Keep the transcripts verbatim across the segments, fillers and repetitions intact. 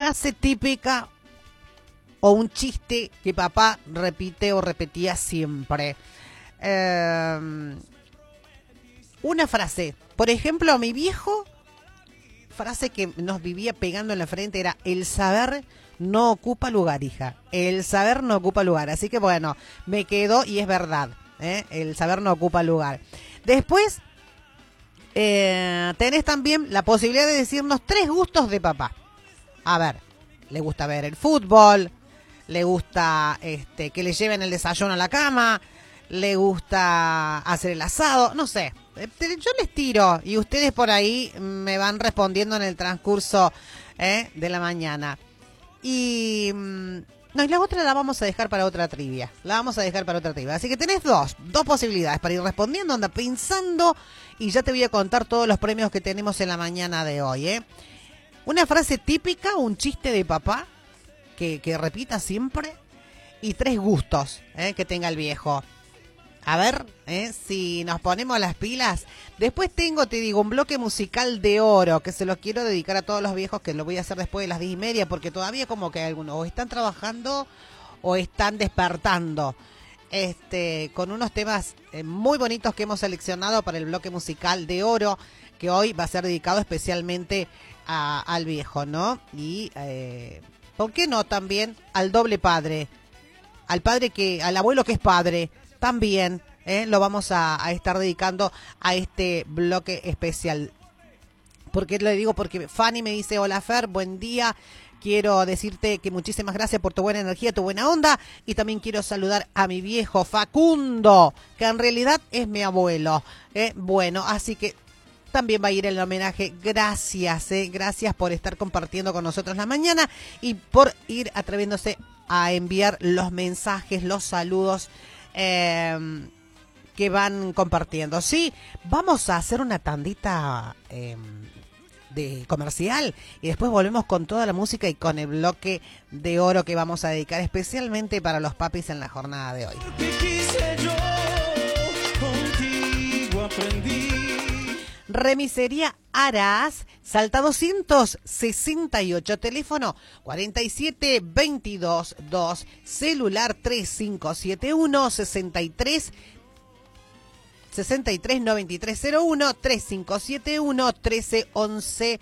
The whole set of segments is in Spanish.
frase típica o un chiste que papá repite o repetía siempre. Eh, una frase. Por ejemplo, mi viejo, frase que nos vivía pegando en la frente era: el saber no ocupa lugar, hija. El saber no ocupa lugar. Así que bueno, me quedó y es verdad. ¿eh? El saber no ocupa lugar. Después, eh, tenés también la posibilidad de decirnos tres gustos de papá. A ver, le gusta ver el fútbol, le gusta este, que le lleven el desayuno a la cama, le gusta hacer el asado, no sé. Yo les tiro y ustedes por ahí me van respondiendo en el transcurso ¿eh? de la mañana. Y no, y la otra la vamos a dejar para otra trivia. La vamos a dejar para otra trivia. Así que tenés dos, dos posibilidades para ir respondiendo, anda pensando y ya te voy a contar todos los premios que tenemos en la mañana de hoy. ¿eh? Una frase típica, un chiste de papá que, que repita siempre y tres gustos ¿eh? que tenga el viejo. A ver, ¿eh? si nos ponemos las pilas. Después tengo, te digo, un bloque musical de oro que se los quiero dedicar a todos los viejos, que lo voy a hacer después de las diez y media, porque todavía como que algunos o están trabajando o están despertando. Este, con unos temas eh, muy bonitos que hemos seleccionado para el bloque musical de oro, que hoy va a ser dedicado especialmente a, al viejo, ¿no? Y, eh, ¿por qué no también al doble padre? Al padre que, al abuelo que es padre. También eh, lo vamos a, a estar dedicando a este bloque especial. ¿Por qué lo digo? Porque Fanny me dice: hola Fer, buen día. Quiero decirte que muchísimas gracias por tu buena energía, tu buena onda. Y también quiero saludar a mi viejo Facundo, que en realidad es mi abuelo. Eh, bueno, así que también va a ir el homenaje. Gracias, eh, gracias por estar compartiendo con nosotros la mañana y por ir atreviéndose a enviar los mensajes, los saludos Eh, que van compartiendo. Sí, vamos a hacer una tandita eh, de comercial y después volvemos con toda la música y con el bloque de oro que vamos a dedicar especialmente para los papis en la jornada de hoy. Remisería Aras, Salta doscientos sesenta y ocho, teléfono cuarenta y siete veintidós dos, celular tres cinco siete uno sesenta y tres sesenta y tres noventa y tres cero uno, tres cinco siete uno trece once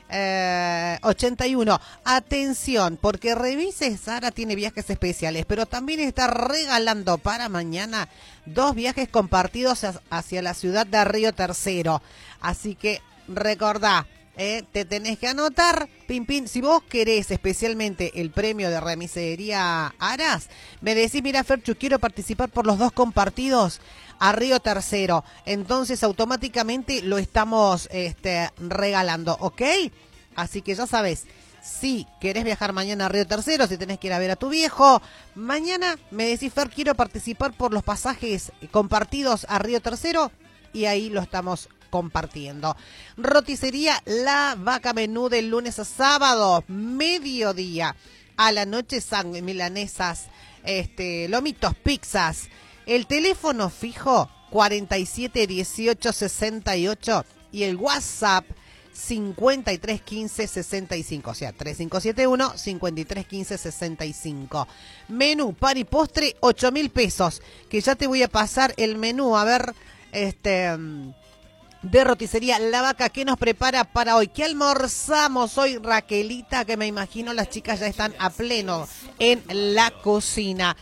Eh, ochenta y uno. Atención, porque Remises Sara tiene viajes especiales, pero también está regalando para mañana dos viajes compartidos hacia la ciudad de Río Tercero. Así que recordá, eh, te tenés que anotar, pin, pin. Si vos querés especialmente el premio de Remisería Aras, me decís: mira Ferchu, quiero participar por los dos compartidos a Río Tercero. Entonces automáticamente lo estamos este, regalando, ¿ok? Así que ya sabes, si querés viajar mañana a Río Tercero, si tenés que ir a ver a tu viejo, mañana me decís: Fer, quiero participar por los pasajes compartidos a Río Tercero, y ahí lo estamos compartiendo. Roticería La Vaca, menú de lunes a sábado, mediodía. A la noche, sangre, milanesas, este, lomitos, pizzas. El teléfono fijo cuarenta y siete dieciocho sesenta y ocho y el WhatsApp cincuenta y tres quince sesenta y cinco, o sea, tres cinco siete uno cincuenta y tres quince sesenta y cinco. Menú, par y postre, ocho mil pesos, que ya te voy a pasar el menú, a ver, este, de Roticería La Vaca, ¿qué nos prepara para hoy? ¿Qué almorzamos hoy, Raquelita? Que me imagino las chicas ya están a pleno en la cocina.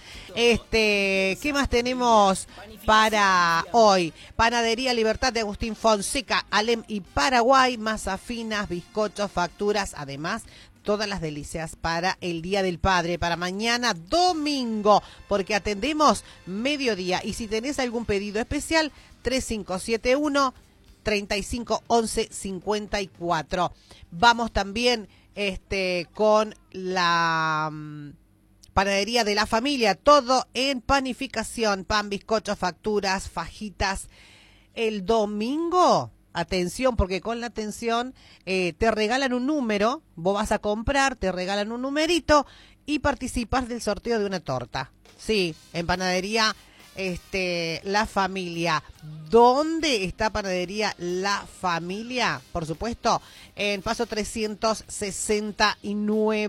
Este, ¿qué más tenemos para hoy? Panadería Libertad de Agustín Fonseca, Alem y Paraguay, masas finas, bizcochos, facturas, además todas las delicias para el Día del Padre, para mañana domingo, porque atendemos mediodía. Y si tenés algún pedido especial, tres cinco siete uno treinta y cinco once cincuenta y cuatro. Vamos también este con la um, panadería de la familia, todo en panificación, pan, bizcochos, facturas, fajitas. El domingo, atención, porque con la atención eh, te regalan un número, vos vas a comprar, te regalan un numerito y participas del sorteo de una torta. Sí, en panadería Este, La Familia. ¿Dónde está Panadería La Familia? Por supuesto, en Paso trescientos sesenta y nueve.